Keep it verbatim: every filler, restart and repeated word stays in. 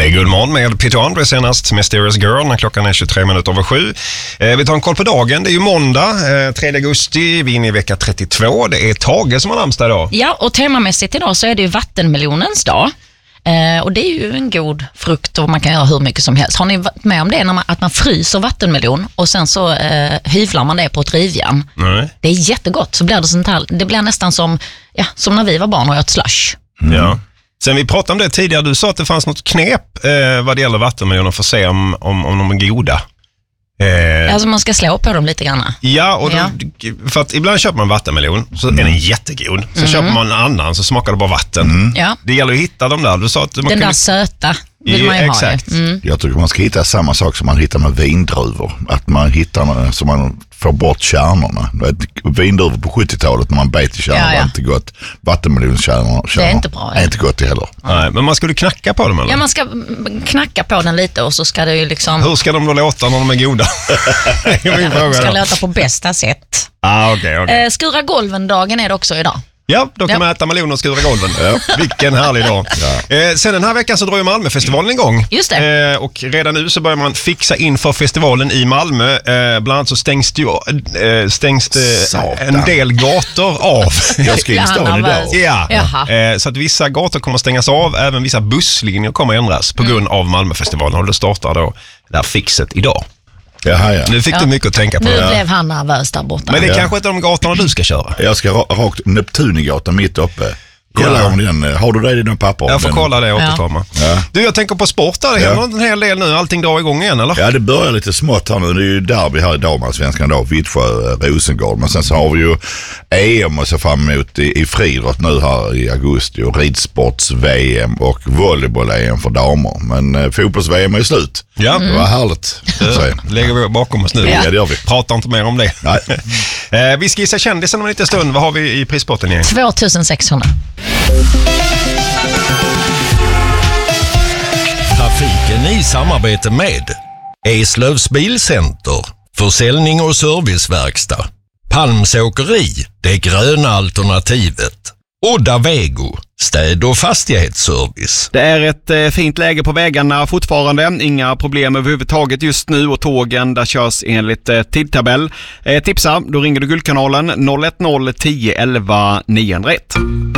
Det är Guldmorgon med Peter Andre senast, Mysterious Girl, när klockan är tjugotre minuter över sju. Eh, vi tar en koll på dagen, det är ju måndag, eh, tredje augusti, vi är inne i vecka trettiotvå. Det är Tage som har namnsdag idag. Ja, och temamässigt idag så är det ju vattenmelonens dag. Eh, och det är ju en god frukt och man kan göra hur mycket som helst. Har ni varit med om det, när man, att man fryser vattenmelon och sen så eh, hyvlar man det på ett rivjärn? Nej. Det är jättegott, så blir det sånt här, det blir nästan som, ja, som när vi var barn och åt slush. Mm. Ja. Sen vi pratade om det tidigare, du sa att det fanns något knep eh, vad det gäller vattenmeloner för att se om, om, om de är goda. Eh, alltså man ska slå på dem lite grann. Ja, och då, ja. för att ibland köper man vattenmelon så mm. är den jättegod. Så mm. köper man en annan så smakar det bara vatten. Mm. Ja. Det gäller att hitta dem där. Du sa att man den kunde... där söta vill ja, man ju exakt. ha. Mm. Jag tycker man ska hitta samma sak som man hittar med vindruvor. Att man hittar så man får bort kärnorna. Vindruvor på sjuttiotalet när man bet i kärnorna ja, ja. var inte gott. Vattenmelonskärnorna det är inte bra. Är inte gott det heller. Nej, men man skulle knacka på dem eller? Ja, man ska knacka på den lite och så ska det ju liksom... Hur ska de då låta när de är goda? De ska låta på bästa sätt. Ah, okay, okay. Eh, skura golven-dagen är det också idag. Ja, då kan ja. man äta meloner och skura golven. Ja. Vilken härlig dag. Ja. Eh, sen den här veckan så drar ju Malmöfestivalen igång. Just det. Eh, och redan nu så börjar man fixa inför festivalen i Malmö. Eh, bland annat så stängs det ju, eh, stängs det en del gator av. Jag ska in stan idag. Ja. Eh, så att vissa gator kommer att stängas av. Även vissa busslinjer kommer att ändras på grund av Malmöfestivalen. Och då startar då det här fixet idag. Jaha, ja. Nu fick ja. du mycket att tänka på. Nu Ja. blev han nervös där borta. Men det är ja. kanske inte de gatorna du ska köra. Jag ska ra- rakt Neptunigatan mitt uppe. Kolla ja. om den. Har du det i dina papper? Jag får den? kolla det och återkomma. Ja. Du, jag tänker på sport där. Det händer ja. en hel del nu. Allting drar igång igen, eller? Ja, det börjar lite smått här nu. Det är ju derby här i damallsvenskan då. Vittsjö, Rosengård. Men sen så har vi ju E M och så fram emot i, i friidrott nu här i augusti. Och ridsports-V M och volleyboll-E M för damer. Men eh, fotbolls-V M är slut. Ja. Det var härligt. Det lägger vi bakom oss nu. Ja, det gör vi. Pratar inte mer om det. Nej. eh, vi ska gissa kändisen om en liten stund. Vad har vi i prispotten igen? tvåtusensexhundra. Trafiken i samarbete med Eslövs Bilcenter, försäljning och serviceverkstad. Palmsåkeri, det gröna alternativet. Odda Vego, städ- och fastighetsservice. Det är ett eh, fint läge på vägarna fortfarande. Inga problem överhuvudtaget just nu och tågen där körs enligt eh, tidtabell. Eh, tipsa, då ringer du Guldkanalen noll ett noll tio elva niohundraett.